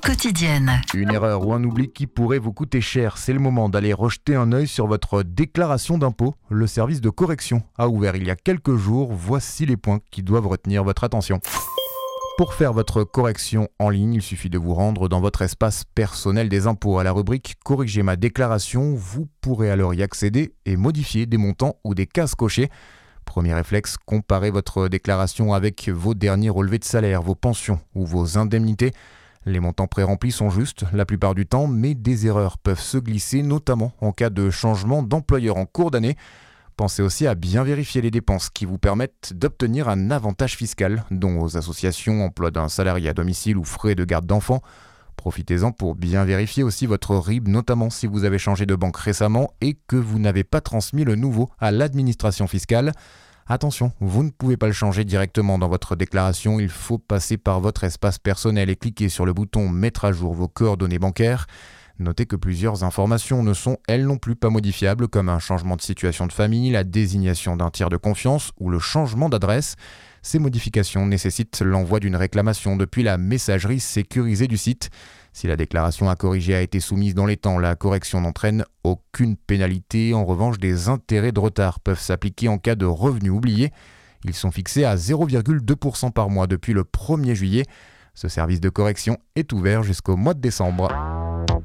quotidienne. Une erreur ou un oubli qui pourrait vous coûter cher. C'est le moment d'aller rejeter un œil sur votre déclaration d'impôt. Le service de correction a ouvert il y a quelques jours. Voici les points qui doivent retenir votre attention. Pour faire votre correction en ligne, il suffit de vous rendre dans votre espace personnel des impôts à la rubrique « Corriger ma déclaration ». Vous pourrez alors y accéder et modifier des montants ou des cases cochées. Premier réflexe, comparez votre déclaration avec vos derniers relevés de salaire, vos pensions ou vos indemnités. Les montants pré-remplis sont justes la plupart du temps, mais des erreurs peuvent se glisser, notamment en cas de changement d'employeur en cours d'année. Pensez aussi à bien vérifier les dépenses qui vous permettent d'obtenir un avantage fiscal, dont aux associations, emploi d'un salarié à domicile ou frais de garde d'enfants. Profitez-en pour bien vérifier aussi votre RIB, notamment si vous avez changé de banque récemment et que vous n'avez pas transmis le nouveau à l'administration fiscale. Attention, vous ne pouvez pas le changer directement dans votre déclaration, il faut passer par votre espace personnel et cliquer sur le bouton « Mettre à jour vos coordonnées bancaires ». Notez que plusieurs informations ne sont, elles non plus, pas modifiables, comme un changement de situation de famille, la désignation d'un tiers de confiance ou le changement d'adresse. Ces modifications nécessitent l'envoi d'une réclamation depuis la messagerie sécurisée du site. Si la déclaration à corriger a été soumise dans les temps, la correction n'entraîne aucune pénalité. En revanche, des intérêts de retard peuvent s'appliquer en cas de revenus oubliés. Ils sont fixés à 0,2% par mois depuis le 1er juillet. Ce service de correction est ouvert jusqu'au mois de décembre.